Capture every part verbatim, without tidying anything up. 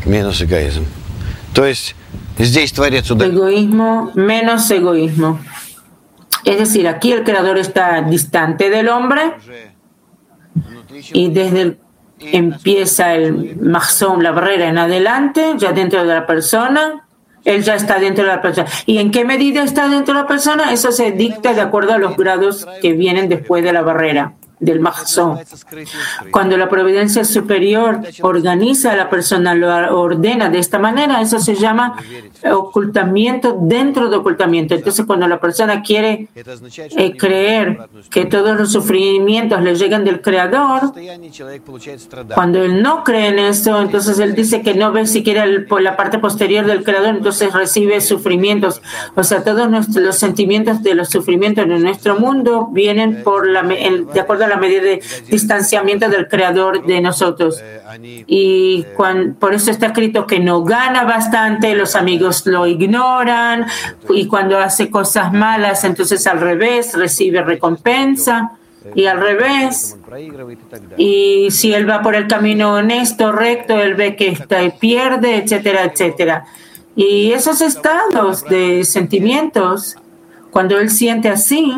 menos egoísmo. Entonces, здесь Творец удален. Egoísmo menos egoísmo. Es decir, aquí el Creador está distante del hombre y desde el, empieza el mahzón, la barrera en adelante, ya dentro de la persona. Él ya está dentro de la persona. ¿Y en qué medida está dentro de la persona? Eso se dicta de acuerdo a los grados que vienen después de la barrera, del mahzón. Cuando la providencia superior organiza a la persona, lo ordena de esta manera, eso se llama ocultamiento dentro de ocultamiento. Entonces, cuando la persona quiere eh, creer que todos los sufrimientos le llegan del Creador, cuando él no cree en eso, entonces él dice que no ve siquiera el, por la parte posterior del Creador, entonces recibe sufrimientos. O sea, todos nuestros, los sentimientos de los sufrimientos de nuestro mundo vienen por la, el, de acuerdo a la medida de distanciamiento del Creador de nosotros. Y cuando, por eso está escrito que no gana bastante, los amigos lo ignoran, y cuando hace cosas malas, entonces al revés, recibe recompensa, y al revés. Y si él va por el camino honesto, recto, él ve que está y pierde, etcétera, etcétera. Y esos estados de sentimientos, cuando él siente así,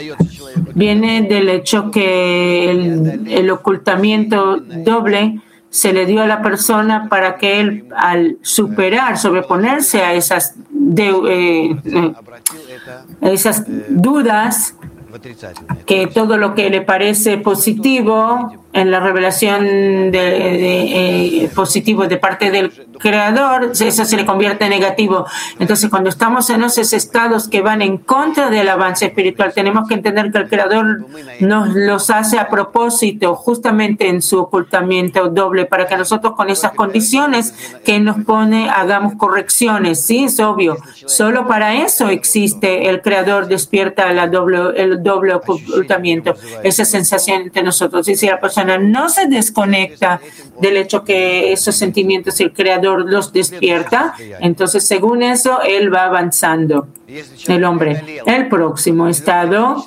viene del hecho que el, el ocultamiento doble se le dio a la persona para que él, al superar, sobreponerse a esas, de, eh, eh, esas dudas, que todo lo que le parece positivo en la revelación de, de, eh, positivo de parte del Creador, eso se le convierte en negativo. Entonces, cuando estamos en esos estados que van en contra del avance espiritual, tenemos que entender que el Creador nos los hace a propósito, justamente en su ocultamiento doble, para que nosotros con esas condiciones que nos pone hagamos correcciones. Sí, es obvio. Solo para eso existe el Creador, despierta la doble, el doble ocultamiento, esa sensación entre nosotros. Y si la persona no se desconecta del hecho que esos sentimientos el Creador los despierta, entonces según eso él va avanzando, el hombre. El próximo estado,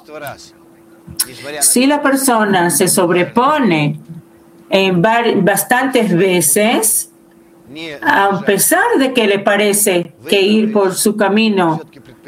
si la persona se sobrepone en bastantes veces, a pesar de que le parece que ir por su camino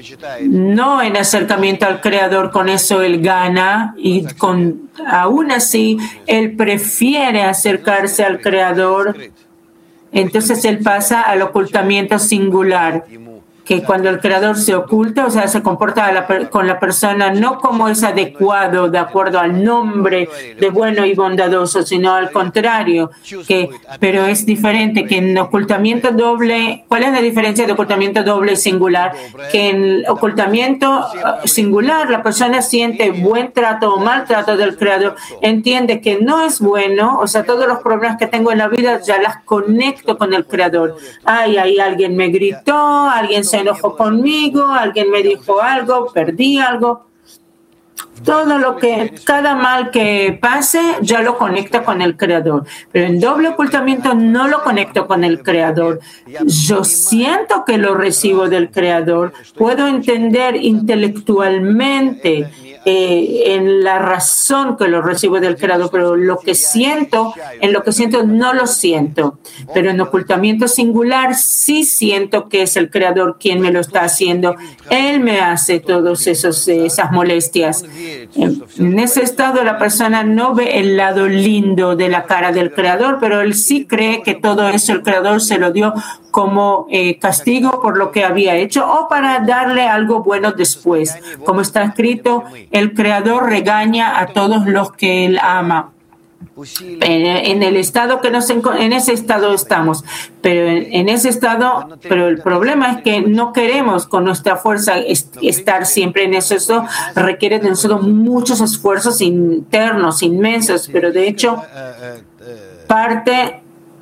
no en acercamiento al Creador, con eso él gana, y con, aún así él prefiere acercarse al Creador, entonces él pasa al ocultamiento singular, que cuando el Creador se oculta, o sea, se comporta la, con la persona no como es adecuado, de acuerdo al nombre de bueno y bondadoso, sino al contrario, que, pero es diferente que en ocultamiento doble. ¿Cuál es la diferencia de ocultamiento doble y singular? Que en ocultamiento singular la persona siente buen trato o mal trato del Creador, entiende que no es bueno, o sea, todos los problemas que tengo en la vida ya las conecto con el Creador. Ay, ahí alguien me gritó, alguien se enojó conmigo, alguien me dijo algo, perdí algo. Todo lo que, cada mal que pase, ya lo conecta con el Creador. Pero en doble ocultamiento no lo conecto con el Creador. Yo siento que lo recibo del Creador. Puedo entender intelectualmente eh, en la razón que lo recibo del Creador, pero lo que siento, en lo que siento no lo siento. Pero en ocultamiento singular sí siento que es el Creador quien me lo está haciendo. Él me hace todas esas molestias. En ese estado la persona no ve el lado lindo de la cara del Creador, pero él sí cree que todo eso el Creador se lo dio como eh, castigo por lo que había hecho o para darle algo bueno después. Como está escrito, el Creador regaña a todos los que él ama. En el estado que nos en ese estado estamos, pero en, en ese estado, pero el problema es que no queremos con nuestra fuerza est- estar siempre en eso. Eso requiere de nosotros muchos esfuerzos internos inmensos, pero de hecho parte,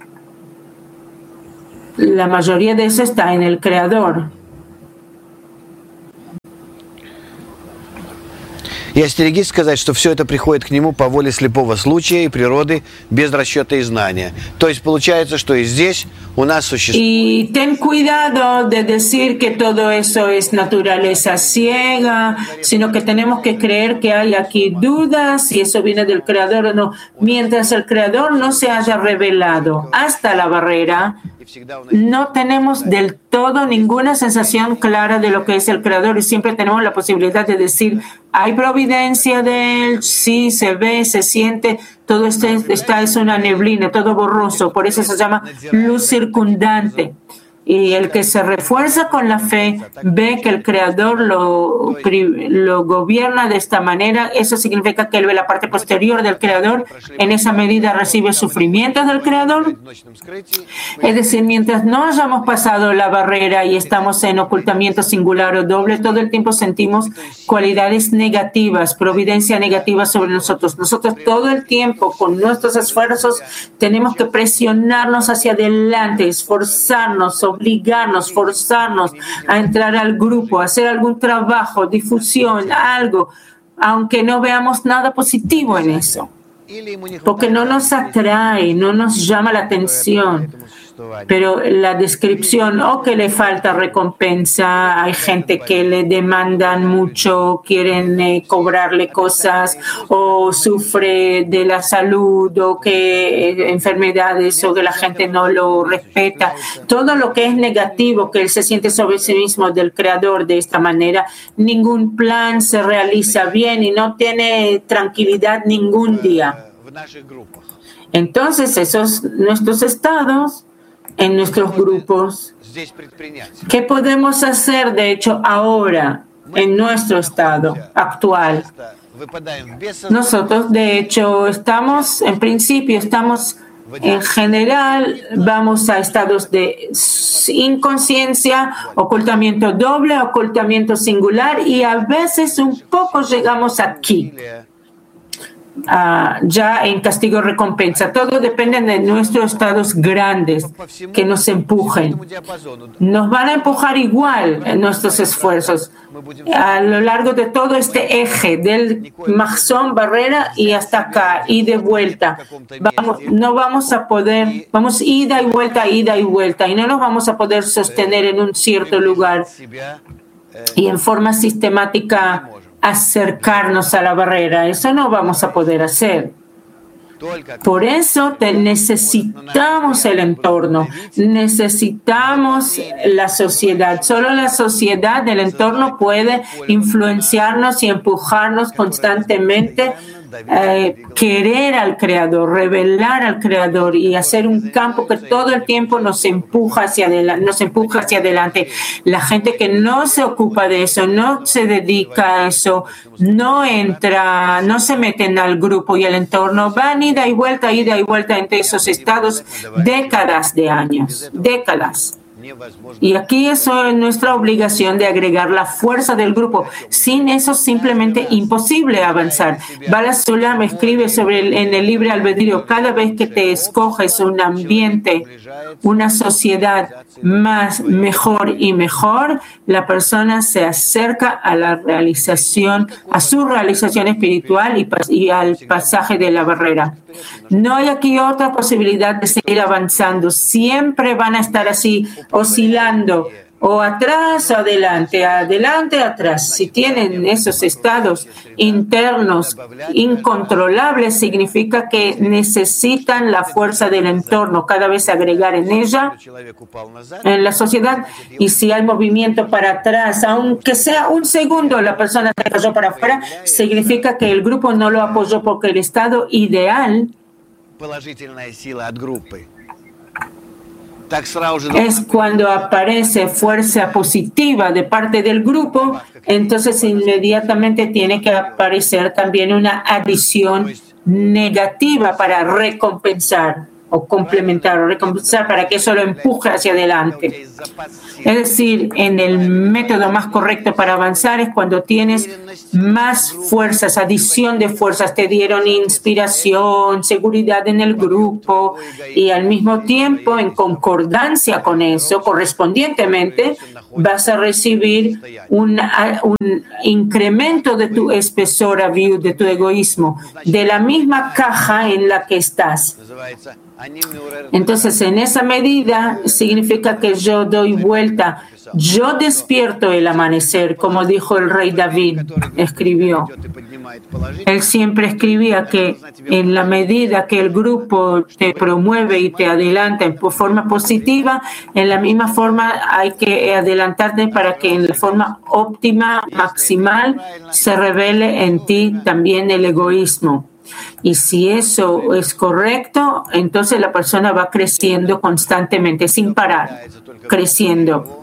la mayoría de eso está en el Creador. И остерегись сказать, что все это приходит к нему по воле слепого случая и природы без расчета и знания. То есть получается, что и здесь у нас существует... Y ten cuidado de decir que todo eso es naturaleza ciega, sino que tenemos que creer que hay aquí dudas si eso viene del Creador o no. Mientras el Creador no se haya revelado hasta la barrera, no tenemos del todo ninguna sensación clara de lo que es el Creador y siempre tenemos la posibilidad de decir, hay providencia de Él, sí, se ve, se siente, todo esto está, es una neblina, todo borroso, por eso se llama luz circundante. Y el que se refuerza con la fe ve que el Creador lo, lo gobierna de esta manera. Eso significa que él ve la parte posterior del Creador. En esa medida recibe sufrimientos del Creador. Es decir, mientras no hayamos pasado la barrera y estamos en ocultamiento singular o doble, todo el tiempo sentimos cualidades negativas, providencia negativa sobre nosotros. Nosotros todo el tiempo con nuestros esfuerzos tenemos que presionarnos hacia adelante, esforzarnos, obligarnos, forzarnos a entrar al grupo, a hacer algún trabajo, difusión, algo, aunque no veamos nada positivo en eso, porque no nos atrae, no nos llama la atención. Pero la descripción, o que le falta recompensa, hay gente que le demandan mucho, quieren eh, cobrarle cosas, o sufre de la salud, o que eh, enfermedades, o que la gente no lo respeta. Todo lo que es negativo, que él se siente sobre sí mismo del Creador de esta manera, ningún plan se realiza bien y no tiene tranquilidad ningún día. Entonces, esos nuestros estados en nuestros grupos. ¿Qué podemos hacer, de hecho, ahora en nuestro estado actual? Nosotros, de hecho, estamos, en principio, estamos, en general, vamos a estados de inconsciencia, ocultamiento doble, ocultamiento singular, y a veces un poco llegamos aquí. Uh, ya en castigo recompensa. Todo depende de nuestros estados grandes que nos empujen. Nos van a empujar igual en nuestros esfuerzos a lo largo de todo este eje del Mahzón, barrera y hasta acá y de vuelta. Vamos, no vamos a poder, vamos ida y vuelta, ida y vuelta y no nos vamos a poder sostener en un cierto lugar y en forma sistemática acercarnos a la barrera. Eso no vamos a poder hacer. Por eso te necesitamos el entorno, necesitamos la sociedad. Solo la sociedad del entorno puede influenciarnos y empujarnos constantemente, eh, querer al Creador, revelar al Creador y hacer un campo que todo el tiempo nos empuja hacia adelante, nos empuja hacia adelante. La gente que no se ocupa de eso, no se dedica a eso, no entra, no se meten al grupo y al entorno, van ida y vuelta, ida y vuelta entre esos estados décadas de años, décadas. Y aquí eso es nuestra obligación de agregar la fuerza del grupo. Sin eso es simplemente imposible avanzar. Bala Sulam escribe sobre el, en el libre albedrío, cada vez que te escoges un ambiente, una sociedad más mejor y mejor, la persona se acerca a la realización, a su realización espiritual y, y al pasaje de la barrera. No hay aquí otra posibilidad de seguir avanzando. Siempre van a estar así, oscilando, o atrás o adelante, adelante, atrás. Si tienen esos estados internos incontrolables, significa que necesitan la fuerza del entorno, cada vez agregar en ella, en la sociedad. Y si hay movimiento para atrás, aunque sea un segundo, la persona se cayó para afuera, significa que el grupo no lo apoyó, porque el estado ideal es cuando aparece fuerza positiva de parte del grupo, entonces inmediatamente tiene que aparecer también una adición negativa para recompensar. o complementar o recompensar para que eso lo empuje hacia adelante. Es decir, en el método más correcto para avanzar es cuando tienes más fuerzas, adición de fuerzas, te dieron inspiración, seguridad en el grupo y al mismo tiempo, en concordancia con eso, correspondientemente, vas a recibir un, un incremento de tu espesor, de tu egoísmo, de la misma caja en la que estás. Entonces, en esa medida significa que yo doy vuelta, yo despierto el amanecer, como dijo el rey David, escribió. Él siempre escribía que en la medida que el grupo te promueve y te adelanta en forma positiva, en la misma forma hay que adelantarte para que en la forma óptima, maximal, se revele en ti también el egoísmo. Y si eso es correcto, entonces la persona va creciendo constantemente, sin parar, creciendo.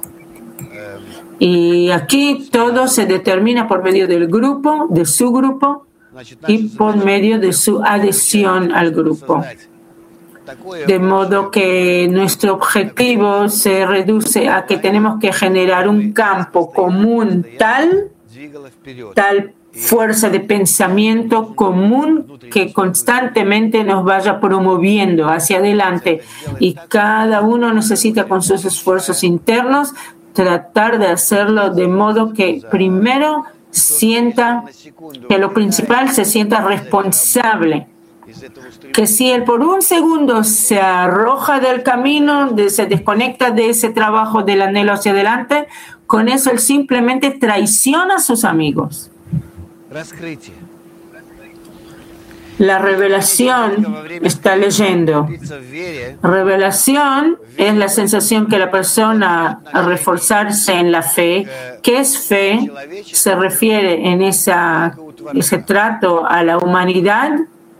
Y aquí todo se determina por medio del grupo, de su grupo, y por medio de su adhesión al grupo. De modo que nuestro objetivo se reduce a que tenemos que generar un campo común tal, tal fuerza de pensamiento común que constantemente nos vaya promoviendo hacia adelante, y cada uno necesita con sus esfuerzos internos tratar de hacerlo de modo que primero sienta que lo principal se sienta responsable, que si él por un segundo se arroja del camino, de, se desconecta de ese trabajo del anhelo hacia adelante, con eso él simplemente traiciona a sus amigos. La revelación, está leyendo, revelación es la sensación que la persona a reforzarse en la fe. ¿Qué es fe? Se refiere en esa, ese trato a la humanidad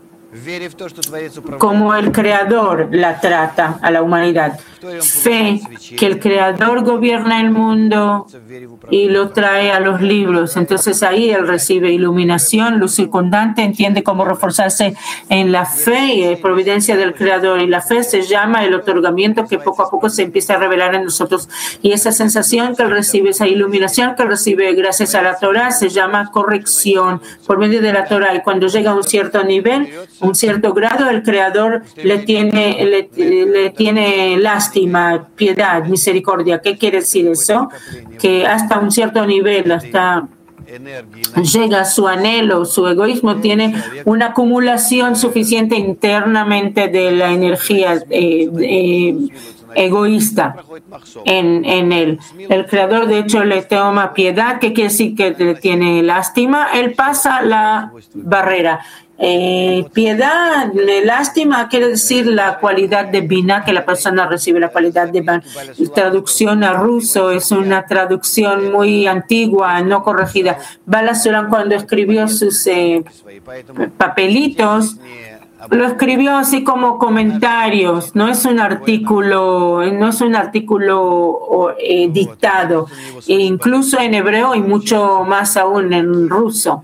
como el Creador la trata a la humanidad. Fe que el Creador gobierna el mundo y lo trae a los libros. Entonces ahí él recibe iluminación, luz circundante, entiende cómo reforzarse en la fe y la providencia del Creador. Y la fe se llama el otorgamiento que poco a poco se empieza a revelar en nosotros. Y esa sensación que él recibe, esa iluminación que él recibe gracias a la Torah, se llama corrección por medio de la Torah. Y cuando llega a un cierto nivel, un cierto grado, el Creador le tiene, le, le tiene lástima, piedad, misericordia. ¿Qué quiere decir eso? Que hasta un cierto nivel, hasta llega su anhelo, su egoísmo, tiene una acumulación suficiente internamente de la energía eh, eh, egoísta en, en él. El Creador, de hecho, le toma piedad, que quiere decir que le tiene lástima. Él pasa la barrera. Eh, piedad, lástima, quiere decir la cualidad de Binah, que la persona recibe la cualidad de Binah. La traducción a ruso es una traducción muy antigua, no corregida. Bala Sulam, cuando escribió sus eh, papelitos, lo escribió así como comentarios, no es un artículo, no es un artículo eh, dictado, e incluso en hebreo y mucho más aún en ruso.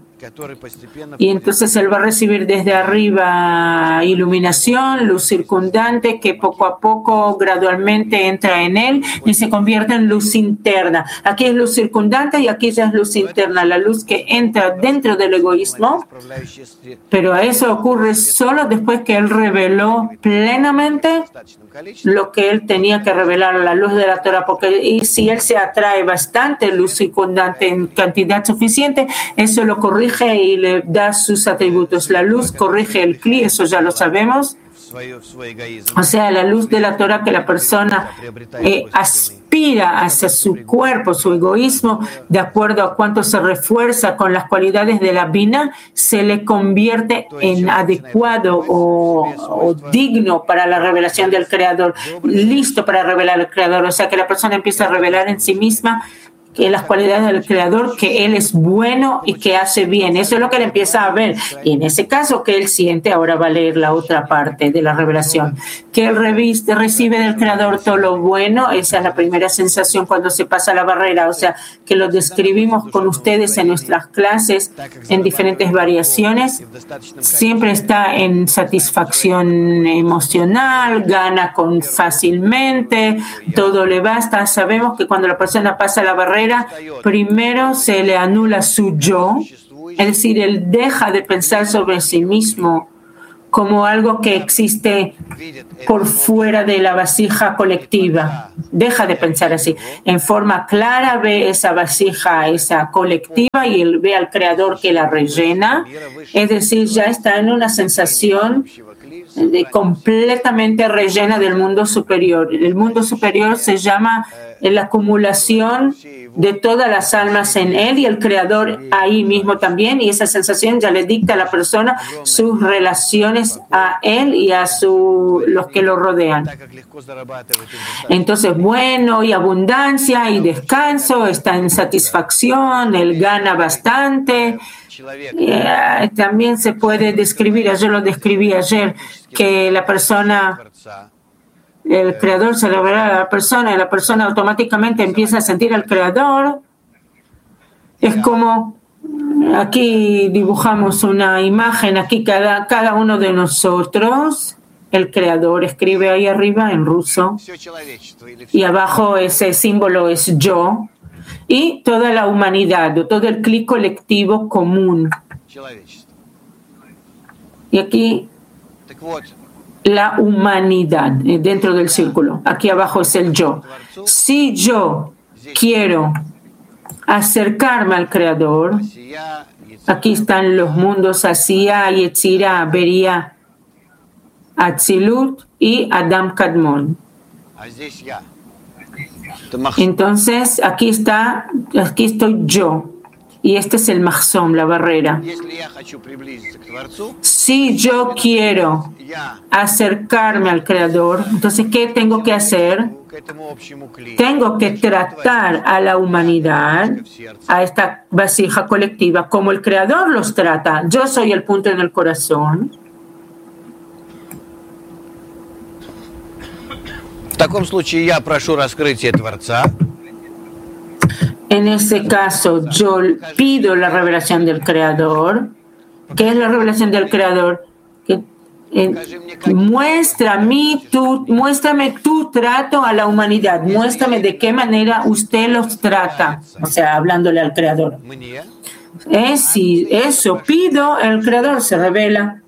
Y entonces él va a recibir desde arriba iluminación, luz circundante que poco a poco gradualmente entra en él y se convierte en luz interna. Aquí es luz circundante y aquí ya es luz interna, la luz que entra dentro del egoísmo, pero eso ocurre solo después que él reveló plenamente lo que él tenía que revelar, la luz de la Torah, porque y si él se atrae bastante luz circundante en cantidad suficiente, eso lo corrige y le da sus atributos. La luz corrige el cli, eso ya lo sabemos. O sea, la luz de la Torah que la persona eh, aspira hacia su cuerpo, su egoísmo, de acuerdo a cuánto se refuerza con las cualidades de la Binah, se le convierte en adecuado o, o digno para la revelación del Creador, listo para revelar al Creador. O sea, que la persona empieza a revelar en sí misma que las cualidades del Creador, que Él es bueno y que hace bien. Eso es lo que Él empieza a ver. Y en ese caso que Él siente, ahora va a leer la otra parte de la revelación, que Él reviste, recibe del Creador todo lo bueno. Esa es la primera sensación cuando se pasa la barrera. O sea, que lo describimos con ustedes en nuestras clases en diferentes variaciones. Siempre está en satisfacción emocional, gana con fácilmente, todo le basta. Sabemos que cuando la persona pasa la barrera, primero se le anula su yo, es decir, él deja de pensar sobre sí mismo como algo que existe por fuera de la vasija colectiva. Deja de pensar así. En forma clara ve esa vasija, esa colectiva, y él ve al Creador que la rellena. Es decir, ya está en una sensación de completamente rellena del mundo superior. El mundo superior se llama la acumulación de todas las almas en él y el Creador ahí mismo también, y esa sensación ya le dicta a la persona sus relaciones a él y a su, los que lo rodean. Entonces, bueno, y abundancia y descanso, está en satisfacción, él gana bastante. Eh, también se puede describir, yo lo describí ayer, que la persona, el Creador se revela a la persona y la persona automáticamente empieza a sentir al Creador. Es como, aquí dibujamos una imagen, aquí cada, cada uno de nosotros, el Creador escribe ahí arriba en ruso, y abajo ese símbolo es yo, y toda la humanidad, todo el clic colectivo común. Y aquí la humanidad dentro del círculo. Aquí abajo es el yo. Si yo quiero acercarme al Creador, aquí están los mundos Asiya, Yetzirah, Beria, Atzilut y Adam Kadmon. Entonces, aquí está, aquí estoy yo. Y este es el mahzom, la barrera. Si yo quiero acercarme al Creador, entonces, ¿qué tengo que hacer? Tengo que tratar a la humanidad, a esta vasija colectiva, como el Creador los trata. Yo soy el punto en el corazón. В таком случае я прошу раскрытие Творца. En ese caso, yo pido la revelación del Creador. ¿Qué es la revelación del Creador? Que, eh, muestra mi, tu, muéstrame tu trato a la humanidad. Muéstrame de qué manera usted los trata. O sea, hablándole al Creador. Eh, si eso pido, el Creador se revela.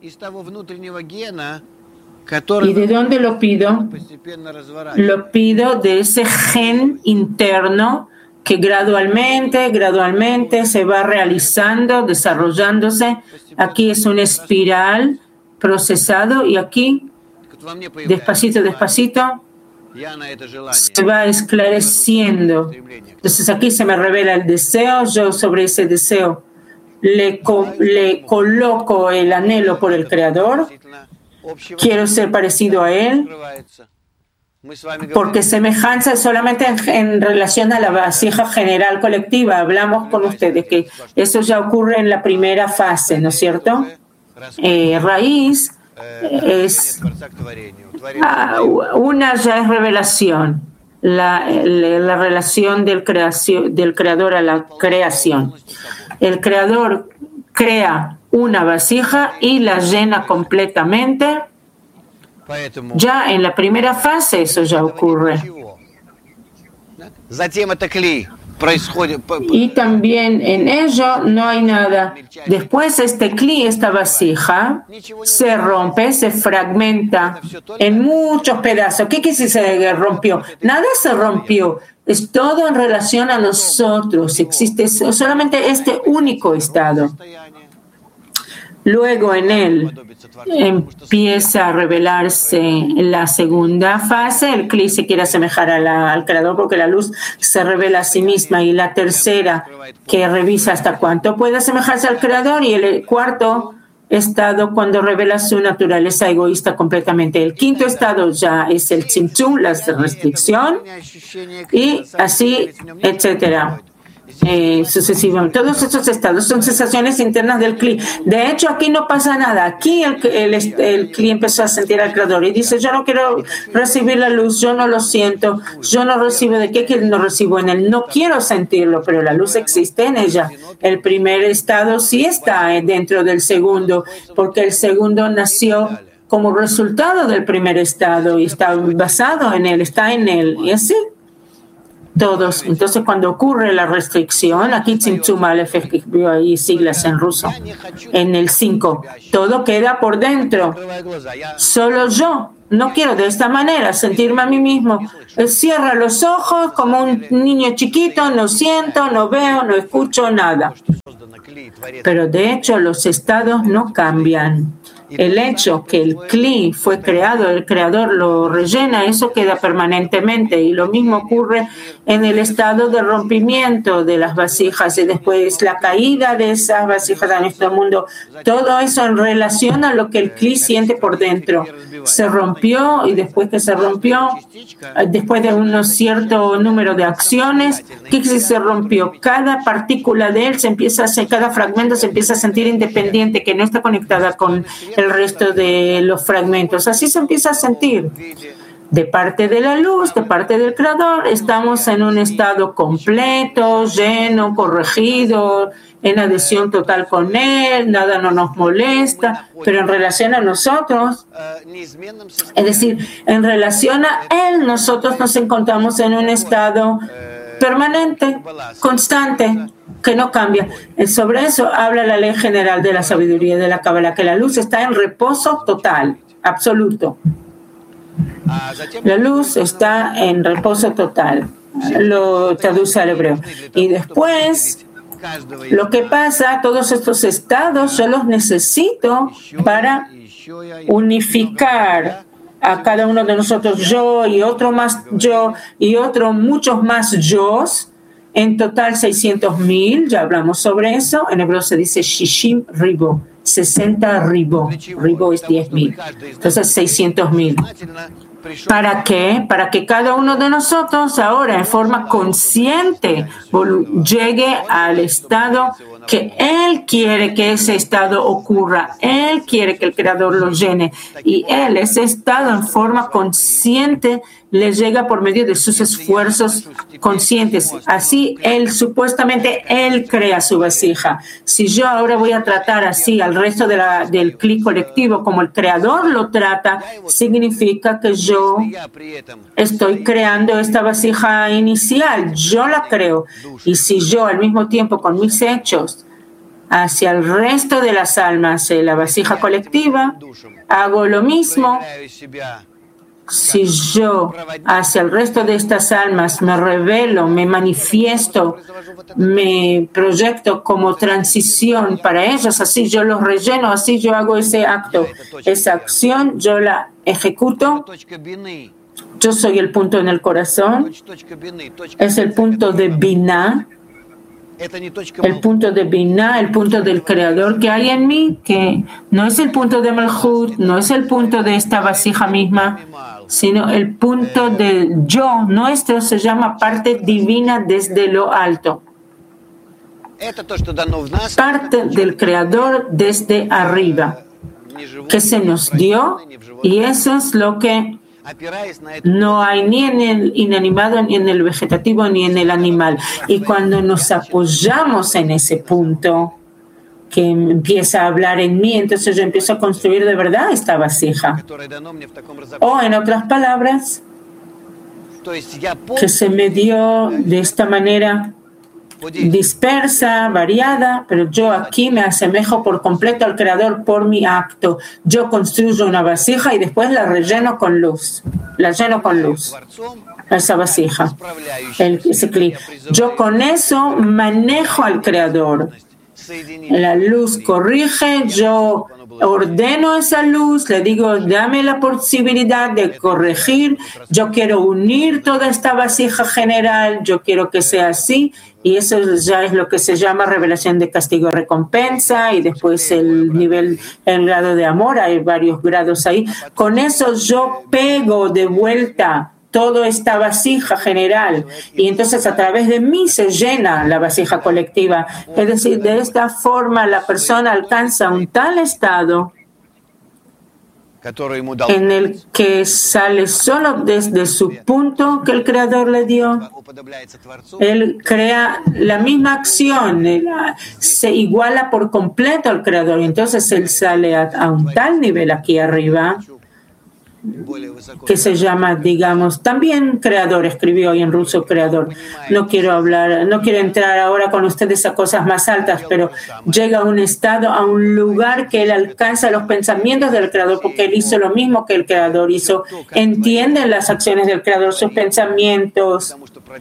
¿Y de dónde lo pido? Lo pido de ese gen interno que gradualmente, gradualmente se va realizando, desarrollándose. Aquí es una espiral procesado y aquí, despacito, despacito, se va esclareciendo. Entonces aquí se me revela el deseo, yo sobre ese deseo le, co- le coloco el anhelo por el Creador. Quiero ser parecido a Él, porque semejanza solamente en, en relación a la vasija general colectiva. Hablamos con ustedes que eso ya ocurre en la primera fase, ¿no es cierto? Eh, raíz es ah, una ya es revelación, la, la, la relación del, creación, del creador a la creación. El creador crea una vasija y la llena completamente. Ya en la primera fase eso ya ocurre. Y también en ello no hay nada. Después este cli, esta vasija, se rompe, se fragmenta en muchos pedazos. ¿Qué quiere decir se rompió? Nada se rompió. Es todo en relación a nosotros. Existe solamente este único estado. Luego en él empieza a revelarse la segunda fase. El cli se quiere asemejar a la, al Creador porque la luz se revela a sí misma. Y la tercera, que revisa hasta cuánto puede asemejarse al Creador. Y el cuarto estado, cuando revela su naturaleza egoísta completamente. El quinto estado ya es el tzimtzum, la restricción, y así, etcétera. eh, sucesivamente. Todos estos estados son sensaciones internas del Kli. De hecho, aquí no pasa nada. Aquí el, el, el Kli empezó a sentir al Creador y dice, yo no quiero recibir la luz, yo no lo siento, yo no recibo. ¿De qué que no recibo en él? No quiero sentirlo, pero la luz existe en ella. El primer estado sí está dentro del segundo, porque el segundo nació como resultado del primer estado y está basado en él, está en él, y así todos. Entonces, cuando ocurre la restricción, aquí Tzimtzum Aleph escribió ahí siglas en ruso, en el cinco, todo queda por dentro. Solo yo no quiero de esta manera sentirme a mí mismo. Cierra los ojos como un niño chiquito, no siento, no veo, no escucho nada. Pero de hecho, los estados no cambian. El hecho que el Kli fue creado, el creador lo rellena, eso queda permanentemente. Y lo mismo ocurre en el estado de rompimiento de las vasijas y después la caída de esas vasijas a nuestro mundo. Todo eso en relación a lo que el Kli siente por dentro. Se rompió y después que se rompió, después de un cierto número de acciones, ¿qué se rompió? Cada partícula de él se empieza a hacer, cada fragmento se empieza a sentir independiente, que no está conectada con el resto de los fragmentos. Así se empieza a sentir. De parte de la luz, de parte del Creador, estamos en un estado completo, lleno, corregido, en adhesión total con Él, nada no nos molesta, pero en relación a nosotros, es decir, en relación a Él, nosotros nos encontramos en un estado permanente, constante, que no cambia. Sobre eso habla la ley general de la sabiduría de la Kabbalah, que la luz está en reposo total, absoluto. La luz está en reposo total, lo traduce al hebreo. Y después, lo que pasa, todos estos estados yo los necesito para unificar a cada uno de nosotros, yo y otro más yo y otro muchos más yos, en total seiscientos mil, ya hablamos sobre eso, en hebreo se dice shishim ribo, sesenta ribo, ribo es diez mil, entonces seiscientos mil. ¿Para qué? Para que cada uno de nosotros ahora en forma consciente llegue al estado que Él quiere que ese estado ocurra. Él quiere que el Creador lo llene. Y Él, ese estado en forma consciente, le llega por medio de sus esfuerzos conscientes. Así, Él, supuestamente, Él crea su vasija. Si yo ahora voy a tratar así al resto de la, del Kli colectivo como el Creador lo trata, significa que yo estoy creando esta vasija inicial. Yo la creo. Y si yo, al mismo tiempo, con mis hechos, hacia el resto de las almas, la vasija colectiva, hago lo mismo. Si yo hacia el resto de estas almas me revelo, me manifiesto, me proyecto como transición para ellos, así yo los relleno, así yo hago ese acto, esa acción, yo la ejecuto. Yo soy el punto en el corazón, es el punto de Binah, el punto de Binah, el punto del Creador que hay en mí, que no es el punto de Malhut, no es el punto de esta vasija misma, sino el punto del yo nuestro, se llama parte divina desde lo alto. Parte del Creador desde arriba, que se nos dio, y eso es lo que no hay ni en el inanimado, ni en el vegetativo, ni en el animal. Y cuando nos apoyamos en ese punto que empieza a hablar en mí, entonces yo empiezo a construir de verdad esta vasija. O en otras palabras, que se me dio de esta manera dispersa, variada, pero yo aquí me asemejo por completo al Creador por mi acto. Yo construyo una vasija y después la relleno con luz. La lleno con luz, esa vasija. El, ese Kli. Yo con eso manejo al Creador. La luz corrige, yo ordeno esa luz, le digo, dame la posibilidad de corregir, yo quiero unir toda esta vasija general, yo quiero que sea así, y eso ya es lo que se llama revelación de castigo-recompensa, y después el nivel, el grado de amor, hay varios grados ahí. Con eso yo pego de vuelta toda esta vasija general y entonces a través de mí se llena la vasija colectiva. Es decir, de esta forma la persona alcanza un tal estado en el que sale solo desde su punto que el Creador le dio. Él crea la misma acción, él se iguala por completo al Creador. Y entonces él sale a, a un tal nivel aquí arriba que se llama, digamos, también creador, escribió hoy en ruso creador. No quiero hablar, no quiero entrar ahora con ustedes a cosas más altas, pero llega a un estado, a un lugar que él alcanza los pensamientos del creador, porque él hizo lo mismo que el creador hizo. Entienden las acciones del creador, sus pensamientos,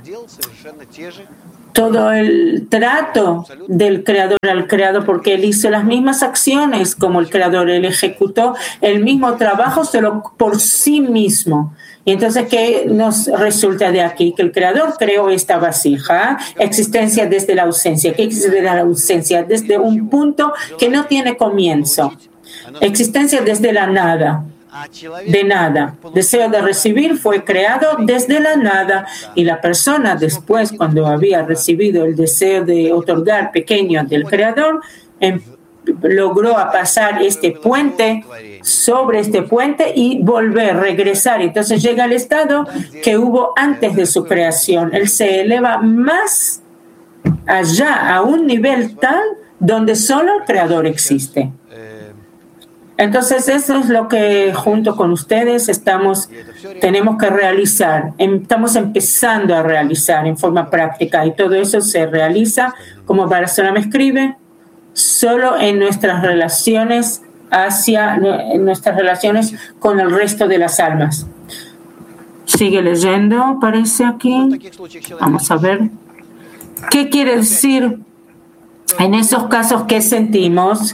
todo el trato del creador al creado, porque él hizo las mismas acciones como el creador, él ejecutó el mismo trabajo solo por sí mismo. Y entonces, ¿qué nos resulta de aquí? Que el creador creó esta vasija, existencia desde la ausencia. ¿Qué existe desde la ausencia? Desde un punto que no tiene comienzo. Existencia desde la nada. De nada. Deseo de recibir fue creado desde la nada y la persona después, cuando había recibido el deseo de otorgar pequeño del creador, em, logró pasar este puente sobre este puente y volver, regresar. Entonces llega al estado que hubo antes de su creación. Él se eleva más allá, a un nivel tal donde solo el creador existe. Entonces eso es lo que junto con ustedes estamos, tenemos que realizar, estamos empezando a realizar en forma práctica y todo eso se realiza, como Barcelona me escribe, solo en nuestras relaciones hacia, en nuestras relaciones con el resto de las almas. Sigue leyendo, parece aquí. Vamos a ver. ¿Qué quiere decir en esos casos que sentimos?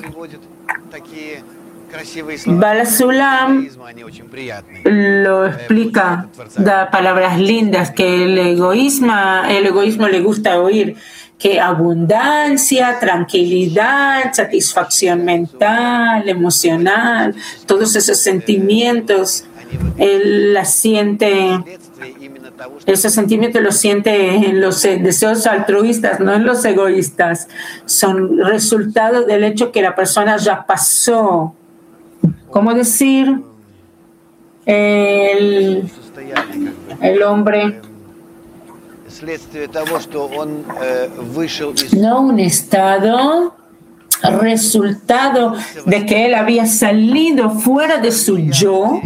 Balasulam lo explica, da palabras lindas que el egoísmo, el egoísmo le gusta oír, que abundancia, tranquilidad, satisfacción mental, emocional, todos esos sentimientos, él la siente, esos sentimientos los siente en los deseos altruistas, no en los egoístas, son resultado del hecho que la persona ya pasó. ¿Cómo decir? El, el hombre, no un estado, resultado de que él había salido fuera de su yo,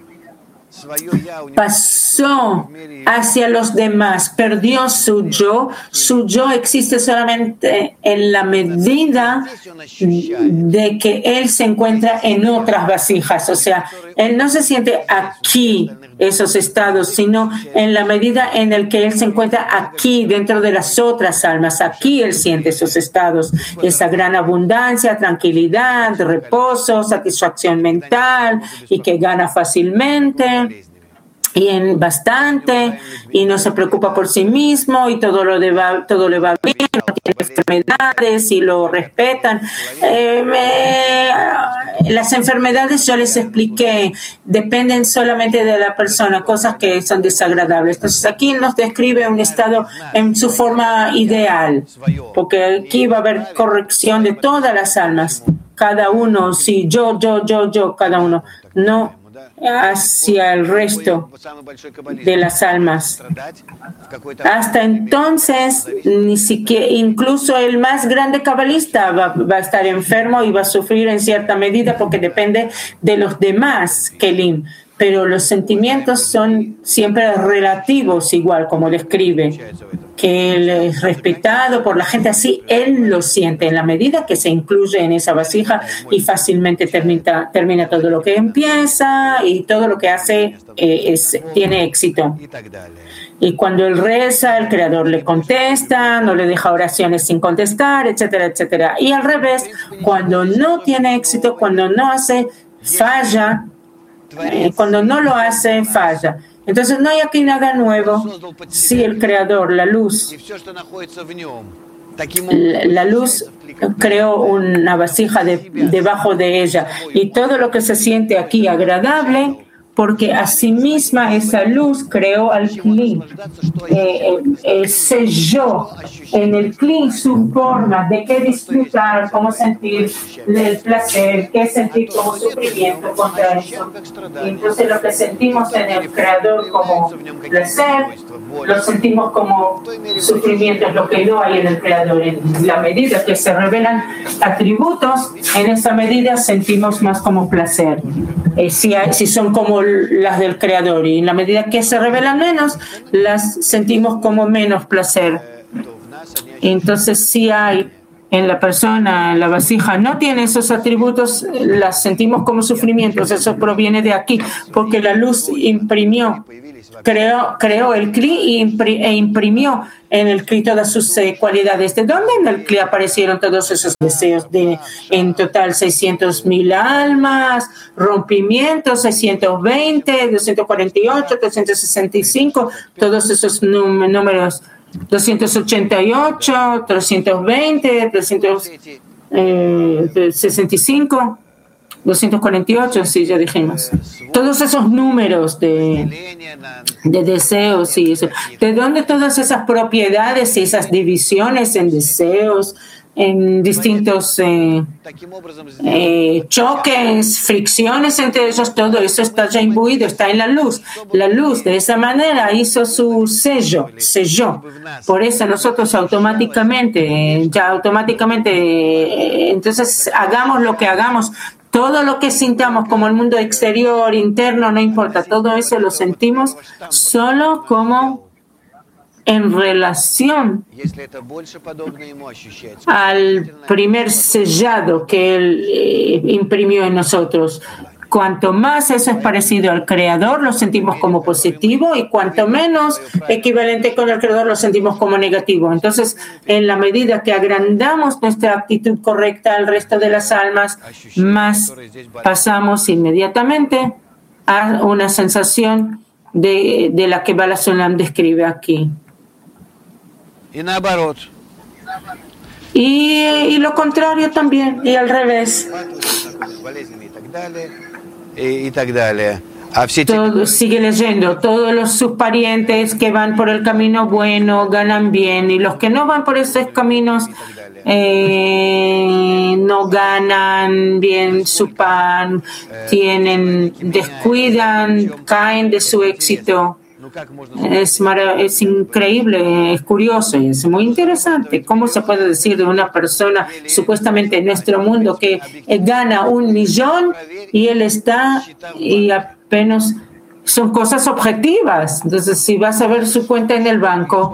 pasó hacia los demás, perdió su yo. Su yo existe solamente en la medida de que él se encuentra en otras vasijas. O sea, él no se siente aquí, esos estados, sino en la medida en el que él se encuentra aquí, dentro de las otras almas. Aquí él siente esos estados, esa gran abundancia, tranquilidad, reposo, satisfacción mental y que gana fácilmente y en bastante y no se preocupa por sí mismo y todo lo de va, todo le va bien, no tiene enfermedades y lo respetan. Eh, me, las enfermedades, yo les expliqué, dependen solamente de la persona, cosas que son desagradables. Entonces aquí nos describe un estado en su forma ideal, porque aquí va a haber corrección de todas las almas, cada uno, sí, yo, yo, yo, yo, cada uno, no hacia el resto de las almas. Hasta entonces, ni siquiera, incluso el más grande cabalista va, va a estar enfermo y va a sufrir en cierta medida porque depende de los demás Kelim. Pero los sentimientos son siempre relativos, igual como le escribe, que él es respetado por la gente, así él lo siente en la medida que se incluye en esa vasija y fácilmente termina, termina todo lo que empieza y todo lo que hace eh, es, tiene éxito. Y cuando él reza, el Creador le contesta, no le deja oraciones sin contestar, etcétera, etcétera. Y al revés, cuando no tiene éxito, cuando no hace, falla. Eh, cuando no lo hace, falla. Entonces no hay aquí nada nuevo. Sí, el Creador, la luz, la, la luz creó una vasija de, debajo de ella y todo lo que se siente aquí agradable, porque asimisma esa luz creó al Kli, eh, eh, selló en el Kli su forma de qué disfrutar, cómo sentir el placer, qué sentir como sufrimiento contra eso. Y entonces lo que sentimos en el Creador como placer, lo sentimos como sufrimiento, es lo que no hay en el Creador. En la medida que se revelan atributos, en esa medida sentimos más como placer. Eh, si, hay, si son como las del Creador, y en la medida que se revelan menos, las sentimos como menos placer. Entonces, si hay en la persona, en la vasija, no tiene esos atributos, las sentimos como sufrimientos. Eso proviene de aquí, porque la luz imprimió, creó, creó el Kli e imprimió en el Kli todas sus eh, cualidades. ¿De dónde en el Kli aparecieron todos esos deseos? De en total seiscientos mil almas, rompimientos, seiscientos veinte, doscientos cuarenta y ocho, trescientos sesenta y cinco, todos esos números. doscientos ochenta y ocho, trescientos veinte, trescientos sesenta y cinco, doscientos cuarenta y ocho, sí, ya dijimos. Todos esos números de, de deseos y eso. ¿De dónde todas esas propiedades y esas divisiones en deseos, en distintos eh, eh, choques, fricciones entre ellos? Todo eso está ya imbuido, está en la luz. La luz de esa manera hizo su sello, selló. Por eso nosotros automáticamente, ya automáticamente, entonces hagamos lo que hagamos, todo lo que sintamos como el mundo exterior, interno, no importa, todo eso lo sentimos solo como en relación al primer sellado que Él eh, imprimió en nosotros. Cuanto más eso es parecido al Creador, lo sentimos como positivo, y cuanto menos equivalente con el Creador, lo sentimos como negativo. Entonces, en la medida que agrandamos nuestra actitud correcta al resto de las almas, más pasamos inmediatamente a una sensación de, de la que Bala Sulam describe aquí. Y, y lo contrario también, y al revés. Todo, sigue leyendo, todos los, sus parientes que van por el camino bueno ganan bien, y los que no van por esos caminos eh, no ganan bien su pan, tienen, descuidan, caen de su éxito. Es, marav- es increíble, es curioso y es muy interesante. ¿Cómo se puede decir de una persona supuestamente en nuestro mundo que eh, gana un millón y él está y apenas son cosas objetivas? Entonces, si vas a ver su cuenta en el banco,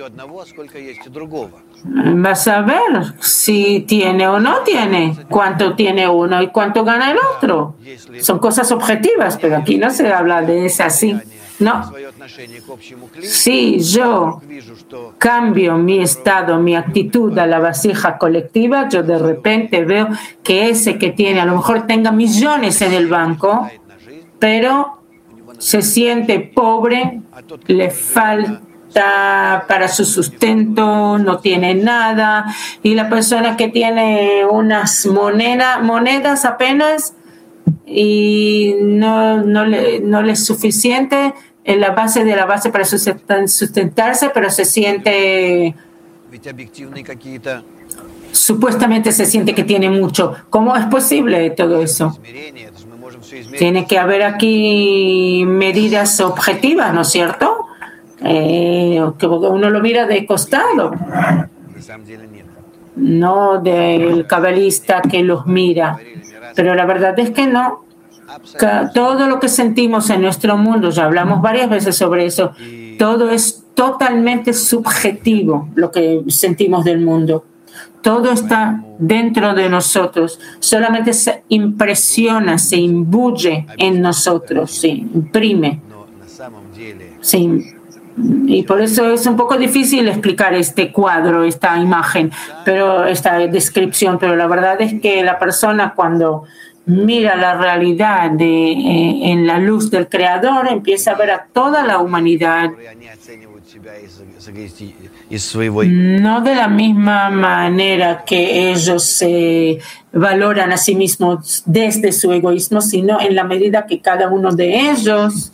vas a ver si tiene o no tiene, cuánto tiene uno y cuánto gana el otro. Son cosas objetivas, pero aquí no se habla de eso así. No. Si yo cambio mi estado, mi actitud a la vasija colectiva, yo de repente veo que ese que tiene, a lo mejor tenga millones en el banco, pero se siente pobre, le falta para su sustento, no tiene nada, y la persona que tiene unas moneda, monedas apenas y no, no, le, no le es suficiente en la base de la base para sustentarse, pero se siente, supuestamente se siente que tiene mucho. ¿Cómo es posible todo eso? Tiene que haber aquí medidas objetivas, ¿no es cierto? Eh, que uno lo mira de costado, no del cabalista que los mira. Pero la verdad es que no. Todo lo que sentimos en nuestro mundo, ya hablamos varias veces sobre eso, todo es totalmente subjetivo, lo que sentimos del mundo. Todo está dentro de nosotros, solamente se impresiona, se imbuye en nosotros, se imprime. Sí. Y por eso es un poco difícil explicar este cuadro, esta imagen, pero esta descripción, pero la verdad es que la persona cuando mira la realidad de, eh, en la luz del Creador, empieza a ver a toda la humanidad no de la misma manera que ellos se valoran a sí mismos desde su egoísmo, sino en la medida que cada uno de ellos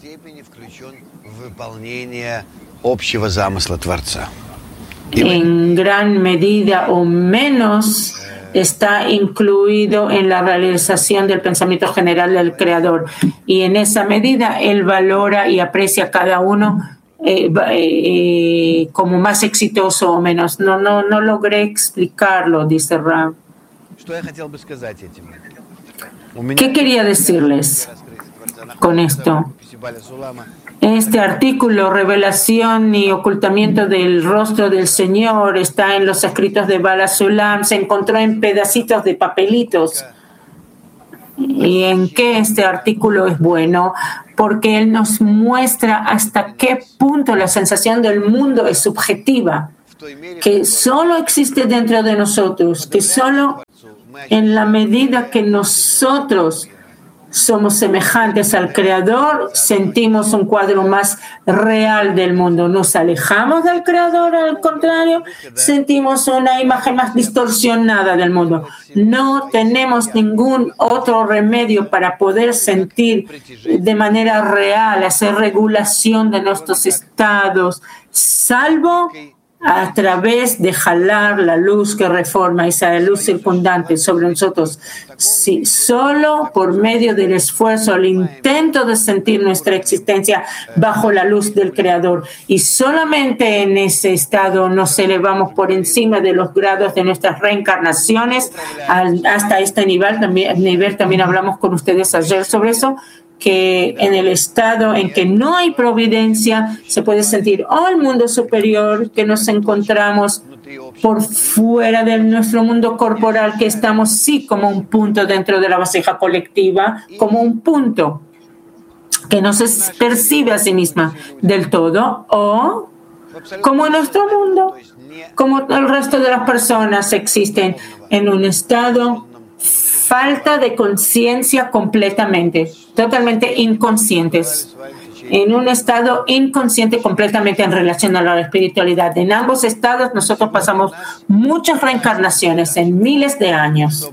en gran medida o menos está incluido en la realización del pensamiento general del Creador. Y en esa medida él valora y aprecia a cada uno eh, eh, como más exitoso o menos. No, no, no logré explicarlo, dice Rav. ¿Qué quería decirles con esto? Este artículo, Revelación y Ocultamiento del Rostro del Señor, está en los escritos de Bala Sulam, se encontró en pedacitos de papelitos. ¿Y en qué este artículo es bueno? Porque él nos muestra hasta qué punto la sensación del mundo es subjetiva, que solo existe dentro de nosotros, que solo en la medida que nosotros somos semejantes al Creador, sentimos un cuadro más real del mundo. Nos alejamos del Creador, al contrario, sentimos una imagen más distorsionada del mundo. No tenemos ningún otro remedio para poder sentir de manera real, hacer regulación de nuestros estados, salvo a través de jalar la luz que reforma, esa luz circundante sobre nosotros. Sí, solo por medio del esfuerzo, el intento de sentir nuestra existencia bajo la luz del Creador. Y solamente en ese estado nos elevamos por encima de los grados de nuestras reencarnaciones hasta este nivel. También, nivel, también hablamos con ustedes ayer sobre eso, que en el estado en que no hay providencia se puede sentir oh, el mundo superior, que nos encontramos por fuera de nuestro mundo corporal, que estamos sí como un punto dentro de la vasija colectiva, como un punto que no se percibe a sí misma del todo, o como en nuestro mundo, como el resto de las personas existen en un estado falta de conciencia completamente, totalmente inconscientes, en un estado inconsciente completamente en relación a la espiritualidad. En ambos estados nosotros pasamos muchas reencarnaciones en miles de años.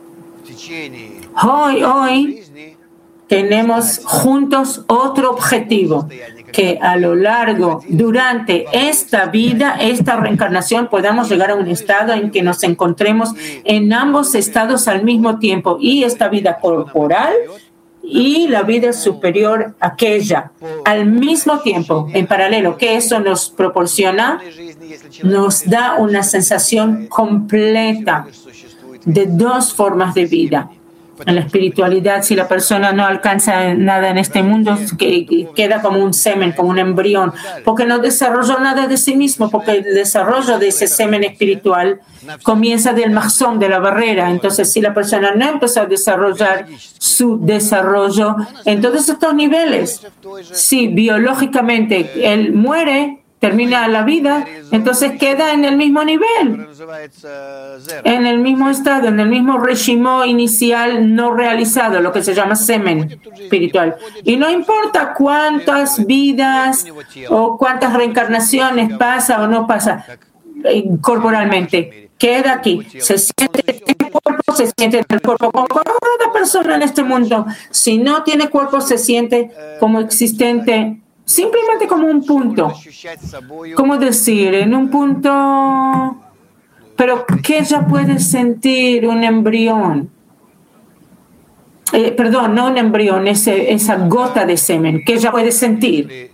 Hoy, hoy tenemos juntos otro objetivo, que a lo largo, durante esta vida, esta reencarnación, podamos llegar a un estado en que nos encontremos en ambos estados al mismo tiempo, y esta vida corporal y la vida superior, aquella, al mismo tiempo, en paralelo, que eso nos proporciona, nos da una sensación completa de dos formas de vida. En la espiritualidad, si la persona no alcanza nada en este mundo, que queda como un semen, como un embrión, porque no desarrolló nada de sí mismo, porque el desarrollo de ese semen espiritual comienza del mahzón, de la barrera. Entonces, si la persona no empezó a desarrollar su desarrollo en todos estos niveles, si biológicamente él muere, termina la vida, entonces queda en el mismo nivel, en el mismo estado, en el mismo régimen inicial no realizado, lo que se llama semen espiritual. Y no importa cuántas vidas o cuántas reencarnaciones pasa o no pasa corporalmente, queda aquí, se siente en el cuerpo, se siente en el cuerpo, como cada persona en este mundo. Si no tiene cuerpo, se siente como existente, simplemente como un punto. ¿Cómo decir? En un punto, pero que ella puede sentir un embrión. Eh, perdón, no un embrión, ese, esa gota de semen, que ella puede sentir.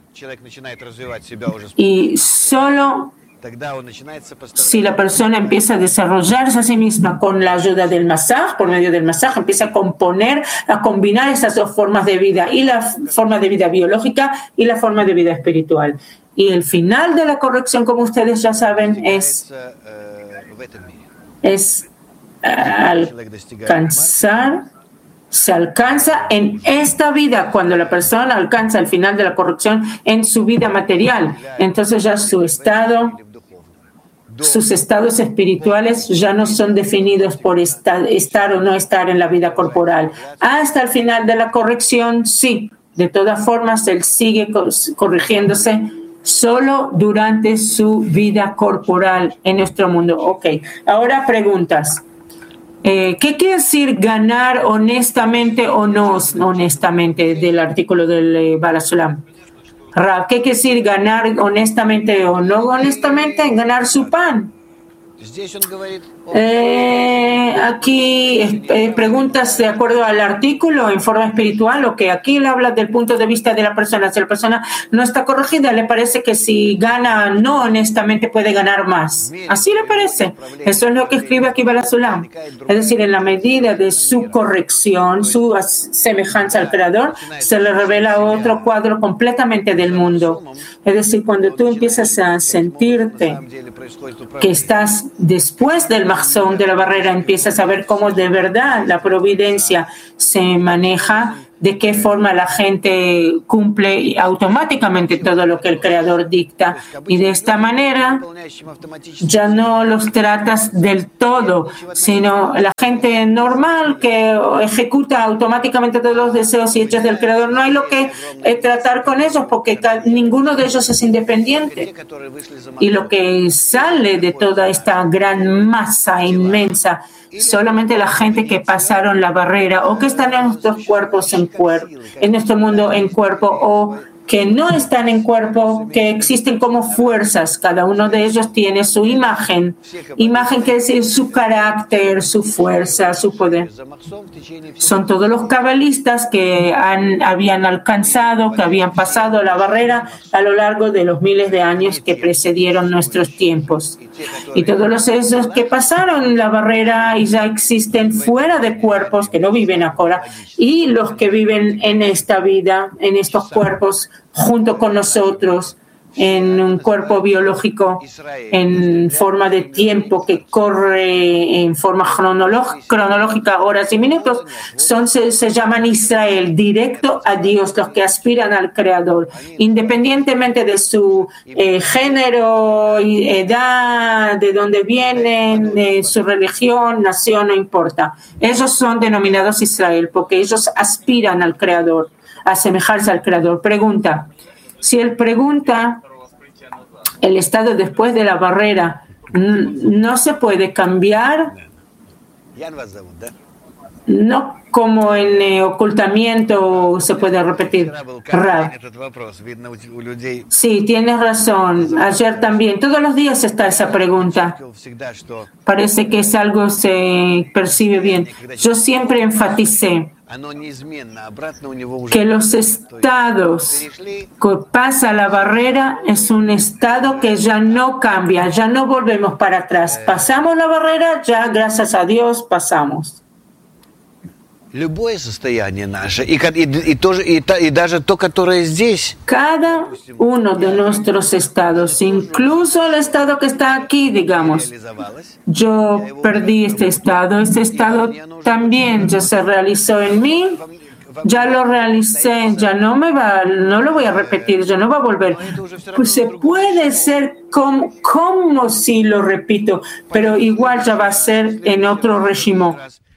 Y solo si la persona empieza a desarrollarse a sí misma con la ayuda del masaje, por medio del masaje, empieza a componer, a combinar esas dos formas de vida, y la forma de vida biológica y la forma de vida espiritual. Y el final de la corrección, como ustedes ya saben, es, es alcanzar, se alcanza en esta vida, cuando la persona alcanza el final de la corrección en su vida material. Entonces ya su estado sus estados espirituales ya no son definidos por estar, estar o no estar en la vida corporal. Hasta el final de la corrección, sí. De todas formas, él sigue corrigiéndose solo durante su vida corporal en nuestro mundo. Ok, ahora preguntas. Eh, ¿Qué quiere decir ganar honestamente o no honestamente del artículo del eh, Baal HaSulam? Rab, ¿qué quiere decir ganar honestamente o no honestamente? Ganar su pan. Eh, aquí eh, preguntas de acuerdo al artículo en forma espiritual, o que aquí él habla del punto de vista de la persona. Si la persona no está corregida, le parece que si gana no honestamente puede ganar más. Así le parece. Eso es lo que escribe aquí Baal HaSulam. Es decir, en la medida de su corrección, su semejanza al Creador, se le revela otro cuadro completamente del mundo. Es decir, cuando tú empiezas a sentirte que estás después del mahzón, de la barrera, empiezas a ver cómo de verdad la providencia se maneja, de qué forma la gente cumple automáticamente todo lo que el Creador dicta. Y de esta manera ya no los tratas del todo, sino la gente normal que ejecuta automáticamente todos los deseos y hechos del Creador. No hay lo que eh, tratar con ellos, porque ninguno de ellos es independiente. Y lo que sale de toda esta gran masa inmensa, solamente la gente que pasaron la barrera o que están en nuestros cuerpos en cuerpo, en nuestro mundo en cuerpo, o que no están en cuerpo, que existen como fuerzas. Cada uno de ellos tiene su imagen. Imagen quiere decir su carácter, su fuerza, su poder. Son todos los cabalistas que han, habían alcanzado, que habían pasado la barrera a lo largo de los miles de años que precedieron nuestros tiempos. Y todos los esos que pasaron la barrera y ya existen fuera de cuerpos, que no viven ahora, y los que viven en esta vida, en estos cuerpos, junto con nosotros, en un cuerpo biológico, en forma de tiempo que corre en forma cronológica, horas y minutos, son, se, se llaman Israel, directo a Dios, los que aspiran al Creador, independientemente de su eh, género, edad, de dónde vienen, de su religión, nación, no importa. Ellos son denominados Israel porque ellos aspiran al Creador, a asemejarse al Creador. Pregunta. Si él pregunta, el estado después de la barrera no se puede cambiar, no como en eh, ocultamiento se puede repetir. Rab. Sí, tienes razón. Ayer también, todos los días está esa pregunta. Parece que es algo que se percibe bien. Yo siempre enfaticé que los estados que pasa la barrera es un estado que ya no cambia, ya no volvemos para atrás. Pasamos la barrera, ya gracias a Dios pasamos. Любое состояние наше, и, и, и, тоже, и, и даже то, которое здесь. Cada uno de nuestros estados, incluso el estado que está aquí, digamos, yo perdí este estado, este estado también ya se realizó en mí, ya lo realicé, ya no me va, no lo voy a repetir, ya no va a volver. Pues se puede ser como, como si lo repito, pero igual ya va a ser en otro régimen.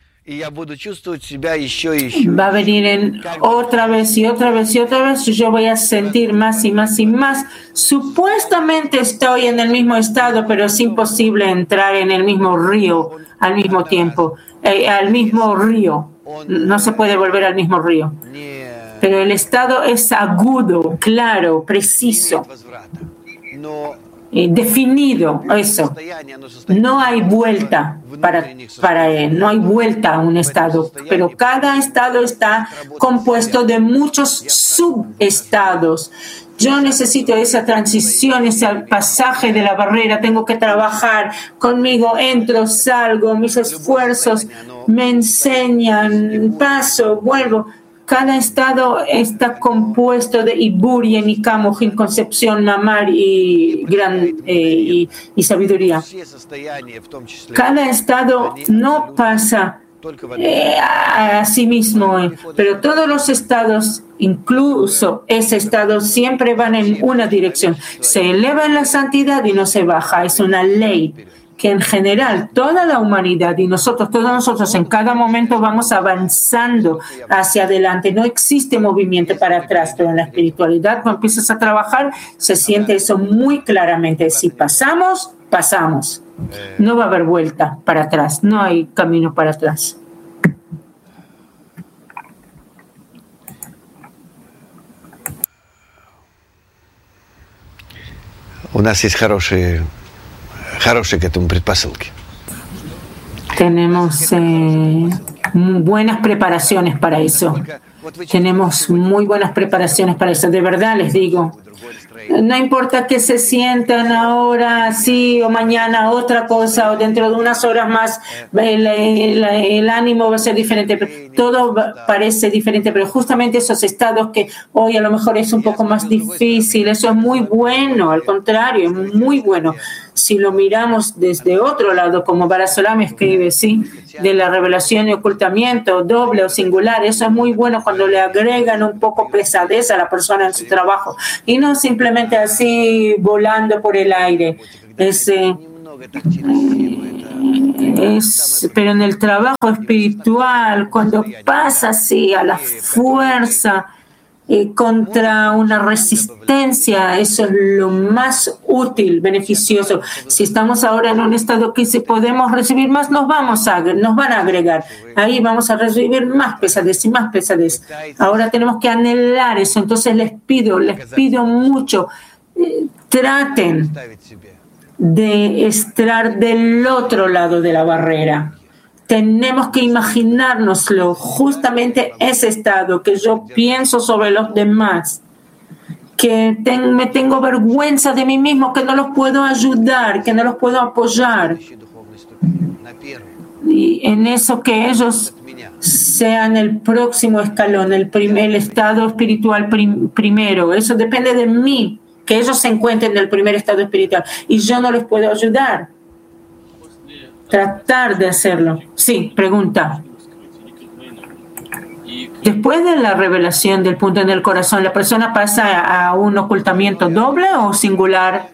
Va a venir en otra vez y otra vez y otra vez, y yo voy a sentir más y más y más. Supuestamente estoy en el mismo estado, pero es imposible entrar en el mismo río al mismo tiempo, eh, al mismo río. No se puede volver al mismo río. Pero el estado es agudo, claro, preciso. Eh, definido, eso. No hay vuelta para, para él, no hay vuelta a un estado, pero cada estado está compuesto de muchos subestados. Yo necesito esa transición, ese pasaje de la barrera, tengo que trabajar conmigo, entro, salgo, mis esfuerzos me enseñan, paso, vuelvo. Cada estado está compuesto de Ibur y Enikam, concepción, mamar y, gran, eh, y, y sabiduría. Cada estado no pasa eh, a sí mismo, eh. pero todos los estados, incluso ese estado, siempre van en una dirección. Se eleva en la santidad y no se baja. Es una ley que en general toda la humanidad y nosotros, todos nosotros en cada momento vamos avanzando hacia adelante. No existe movimiento para atrás, pero en la espiritualidad cuando empiezas a trabajar se siente eso muy claramente. Si pasamos, pasamos. No va a haber vuelta para atrás, no hay camino para atrás. У нас есть хорошие, хорошие к этому предпосылки. Tenemos eh, buenas preparaciones para eso. Tenemos muy buenas preparaciones para eso. De verdad les digo, no importa que se sientan ahora así o mañana otra cosa o dentro de unas horas más el, el, el ánimo va a ser diferente. Todo parece diferente, pero justamente esos estados que hoy a lo mejor es un poco más difícil, eso es muy bueno, al contrario, es muy bueno. Si lo miramos desde otro lado, como Barasolam escribe, ¿sí? De la revelación y ocultamiento, doble o singular, eso es muy bueno cuando le agregan un poco pesadez a la persona en su trabajo y no simplemente así volando por el aire. Es, eh, es, pero en el trabajo espiritual, cuando pasa así a la fuerza, Eh, contra una resistencia, eso es lo más útil, beneficioso. Si estamos ahora en un estado que si podemos recibir más, nos vamos a, nos van a agregar. Ahí vamos a recibir más pesadez y más pesadez. Ahora tenemos que anhelar eso. Entonces les pido, les pido mucho, eh, traten de estar del otro lado de la barrera. Tenemos que imaginárnoslo, justamente ese estado que yo pienso sobre los demás, que ten, me tengo vergüenza de mí mismo, que no los puedo ayudar, que no los puedo apoyar. Y en eso que ellos sean el próximo escalón, el, primer, el estado espiritual prim, primero. Eso depende de mí, que ellos se encuentren en el primer estado espiritual y yo no les puedo ayudar. Tratar de hacerlo. Sí, pregunta. Después de la revelación del punto en el corazón, ¿la persona pasa a un ocultamiento doble o singular?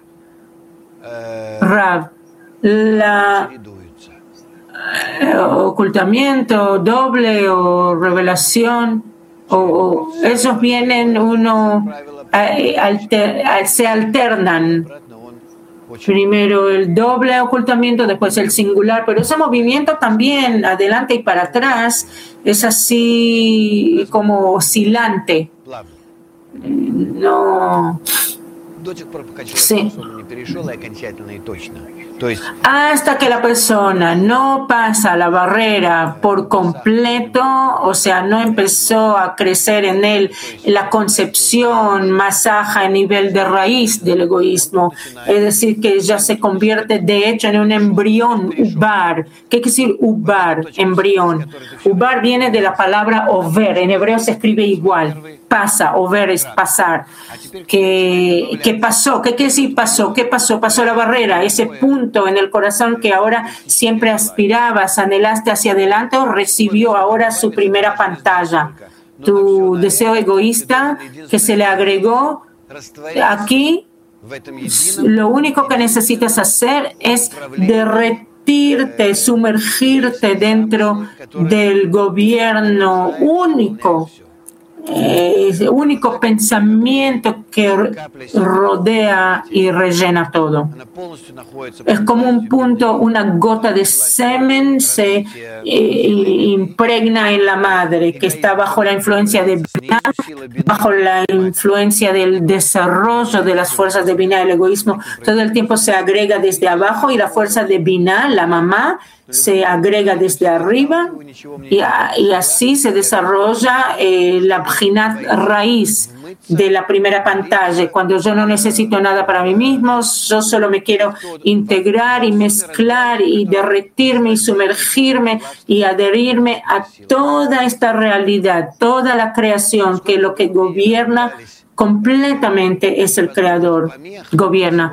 Rav, la eh, ocultamiento doble o revelación, o, o esos vienen uno, eh, alter, eh, se alternan. Primero el doble ocultamiento, después el singular, pero ese movimiento también adelante y para atrás es así como oscilante. No. Sí. Hasta que la persona no pasa la barrera por completo, o sea, no empezó a crecer en él la concepción más baja a nivel de raíz del egoísmo, es decir, que ya se convierte de hecho en un embrión ubar. ¿Qué quiere decir ubar? Embrión. Ubar viene de la palabra over, en hebreo se escribe igual. Pasa, over es pasar. ¿Qué, ¿Qué pasó? ¿Qué quiere decir pasó? ¿Qué pasó? Pasó la barrera, ese punto en el corazón que ahora siempre aspirabas, anhelaste hacia adelante, o recibió ahora su primera pantalla. Tu deseo egoísta que se le agregó aquí, lo único que necesitas hacer es derretirte, sumergirte dentro del gobierno único. Ese único pensamiento que rodea y rellena todo. Es como un punto, una gota de semen se eh, impregna en la madre, que está bajo la influencia de Binah, bajo la influencia del desarrollo de las fuerzas de Binah, el egoísmo. Todo el tiempo se agrega desde abajo y la fuerza de Binah, la mamá, se agrega desde arriba y, y así se desarrolla eh, la bjinat raíz de la primera pantalla. Cuando yo no necesito nada para mí mismo, yo solo me quiero integrar y mezclar y derretirme y sumergirme y adherirme a toda esta realidad, toda la creación, que lo que gobierna completamente es el Creador, gobierna.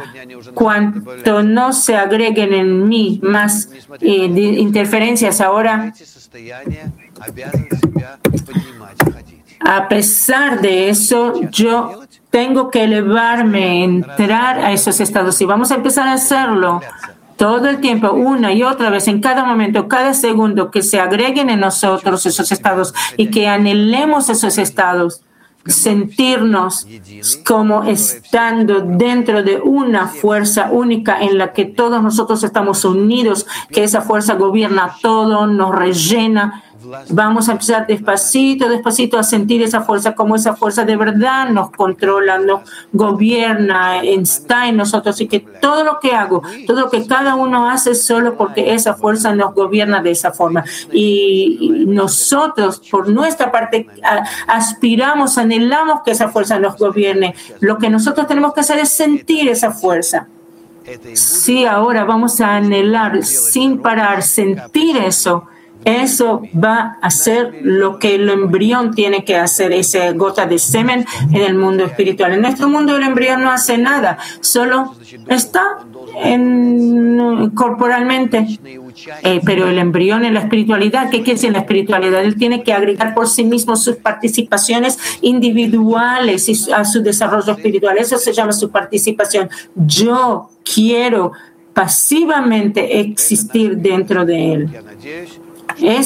Cuanto no se agreguen en mí más eh, interferencias ahora, A pesar de eso, yo tengo que elevarme, entrar a esos estados. Y vamos a empezar a hacerlo todo el tiempo, una y otra vez, en cada momento, cada segundo, que se agreguen en nosotros esos estados y que anhelemos esos estados. Sentirnos como estando dentro de una fuerza única en la que todos nosotros estamos unidos, que esa fuerza gobierna todo, nos rellena. Vamos a empezar despacito, despacito a sentir esa fuerza, como esa fuerza de verdad nos controla, nos gobierna, está en nosotros, y que todo lo que hago, todo lo que cada uno hace es solo porque esa fuerza nos gobierna de esa forma. Y nosotros, por nuestra parte, aspiramos, anhelamos que esa fuerza nos gobierne. Lo que nosotros tenemos que hacer es sentir esa fuerza. Sí, ahora vamos a anhelar sin parar, sentir eso. Eso va a hacer lo que el embrión tiene que hacer, esa gota de semen en el mundo espiritual. En nuestro mundo el embrión no hace nada, solo está en, corporalmente. Eh, pero el embrión en la espiritualidad, ¿qué quiere decir en la espiritualidad? Él tiene que agregar por sí mismo sus participaciones individuales y a su desarrollo espiritual. Eso se llama su participación. Yo quiero pasivamente existir dentro de él. Es